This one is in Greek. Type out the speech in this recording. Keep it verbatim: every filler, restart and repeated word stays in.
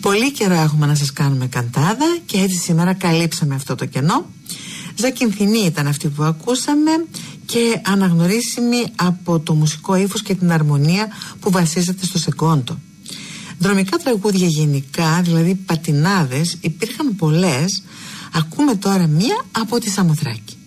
Πολύ καιρό έχουμε να σας κάνουμε καντάδα και έτσι σήμερα καλύψαμε αυτό το κενό. Ζακυνθινή ήταν αυτή που ακούσαμε και αναγνωρίσιμη από το μουσικό ύφος και την αρμονία που βασίζεται στο σεκόντο. Δρομικά τραγούδια γενικά, δηλαδή πατινάδες, υπήρχαν πολλές. Ακούμε τώρα μία από τη Σαμοθράκη.